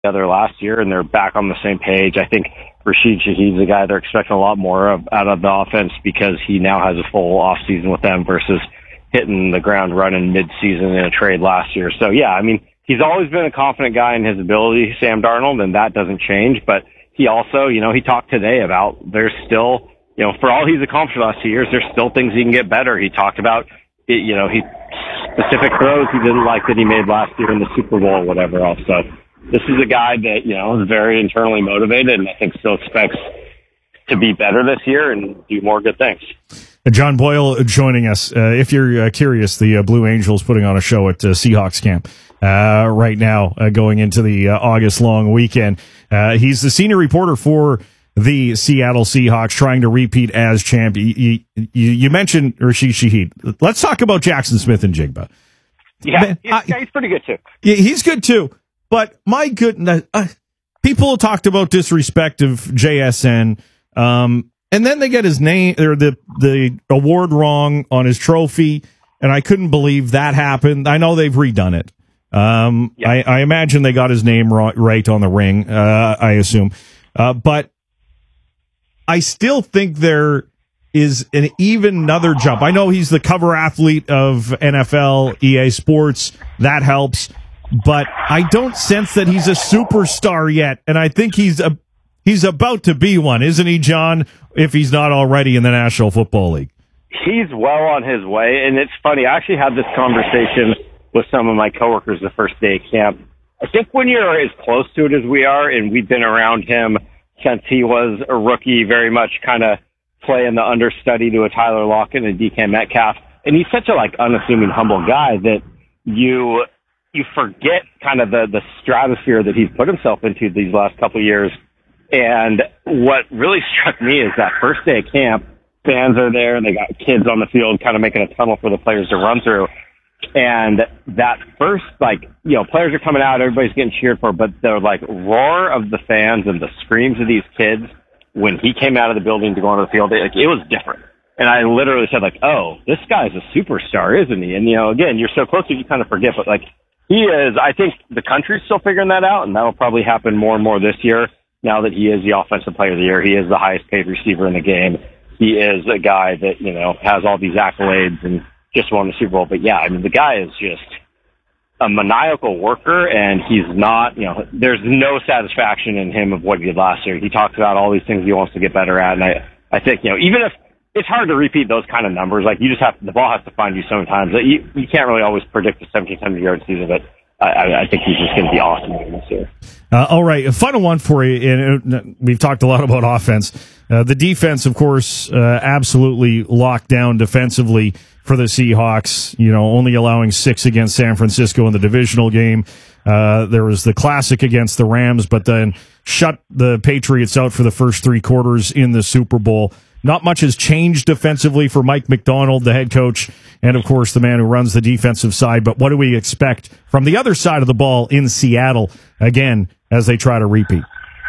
together last year, and they're back on the same page. I think Rashid Shaheed's a guy they're expecting a lot more of out of the offense because he now has a full off season with them versus hitting the ground running mid-season in a trade last year. So yeah, I mean, he's always been a confident guy in his ability, Sam Darnold, and that doesn't change. But he also, he talked today about there's still, for all he's accomplished the last 2 years, there's still things he can get better. He talked about, he specific throws he didn't like that he made last year in the Super Bowl or whatever else. So this is a guy that, is very internally motivated and I think still expects to be better this year and do more good things. John Boyle joining us. If you're curious, the Blue Angels putting on a show at Seahawks camp right now, going into the August long weekend. He's the senior reporter for the Seattle Seahawks, trying to repeat as champ. You mentioned Rashid Shaheed. Let's talk about Jackson Smith-Njigba. Yeah, he's pretty good too. Yeah, he's good too. But my goodness, people talked about disrespect of JSN. And then they get his name or the award wrong on his trophy, and I couldn't believe that happened. I know they've redone it. I imagine they got his name right on the ring, I assume. But I still think there is an even another jump. I know he's the cover athlete of NFL, EA Sports. That helps. But I don't sense that he's a superstar yet, and I think he's about to be one, isn't he, John, if he's not already in the National Football League? He's well on his way, and it's funny. I actually had this conversation with some of my coworkers the first day of camp. I think when you're as close to it as we are, and we've been around him since he was a rookie, very much kind of playing the understudy to a Tyler Lockett and DK Metcalf, and he's such a unassuming, humble guy that you forget kind of the stratosphere that he's put himself into these last couple of years. And what really struck me is that first day of camp, fans are there and they got kids on the field kind of making a tunnel for the players to run through. And that first, players are coming out, everybody's getting cheered for, but the roar of the fans and the screams of these kids when he came out of the building to go onto the field, it was different. And I literally said oh, this guy's a superstar, isn't he? And, again, you're so close that you kind of forget, but he is. I think the country's still figuring that out, and that'll probably happen more and more this year. Now that he is the offensive player of the year, he is the highest paid receiver in the game. He is a guy that, has all these accolades and just won the Super Bowl. But yeah, I mean, the guy is just a maniacal worker, and he's not, there's no satisfaction in him of what he did last year. He talks about all these things he wants to get better at. And I think, even if it's hard to repeat those kind of numbers, you just the ball has to find you sometimes. You can't really always predict a 1,700-yard season, but I think he's just going to be awesome this year. All right, a final one for you. And we've talked a lot about offense. The defense, of course, absolutely locked down defensively for the Seahawks. Only allowing 6 against San Francisco in the divisional game. There was the classic against the Rams, but then shut the Patriots out for the first 3 quarters in the Super Bowl. Not much has changed defensively for Mike Macdonald, the head coach, and, of course, the man who runs the defensive side. But what do we expect from the other side of the ball in Seattle, again, as they try to repeat?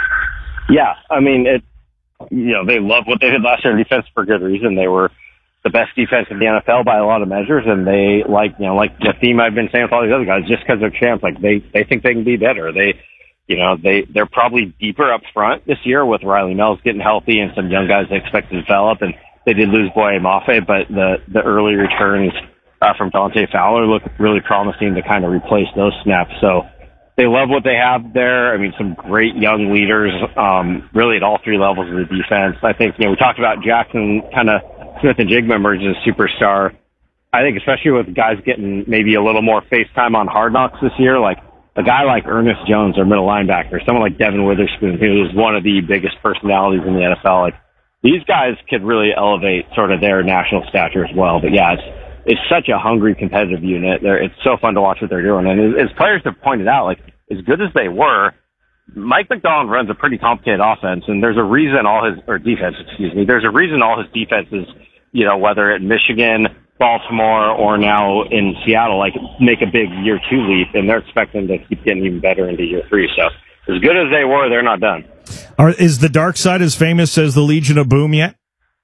Yeah, I mean, they love what they did last year in defense for good reason. They were the best defense in the NFL by a lot of measures, and they, like the theme I've been saying with all these other guys, just because they're champs, they think they can be better. They're probably deeper up front this year with Riley Mills getting healthy and some young guys they expect to develop. And they did lose Boye Mafe, but the early returns from Dante Fowler look really promising to kind of replace those snaps. So they love what they have there. I mean, some great young leaders, really at all 3 levels of the defense. I think, we talked about Jackson kind of Smith-Njigba emerging as a superstar. I think especially with guys getting maybe a little more face time on Hard Knocks this year, a guy like Ernest Jones, or middle linebacker, someone like Devin Witherspoon, who is one of the biggest personalities in the NFL. These guys could really elevate sort of their national stature as well. But yeah, it's such a hungry, competitive unit. It's so fun to watch what they're doing. And as players have pointed out, as good as they were, Mike Macdonald runs a pretty complicated offense, and there's a reason there's a reason all his defenses, whether at Michigan, Baltimore, or now in Seattle, make a big year 2 leap, and they're expecting to keep getting even better into year 3. So as good as they were, they're not done. Is the dark side as famous as the Legion of Boom yet?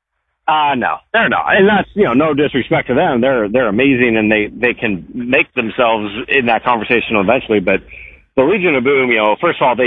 No, they're not. And that's, no disrespect to them. They're amazing, and they can make themselves in that conversation eventually, but the Legion of Boom, first of all, they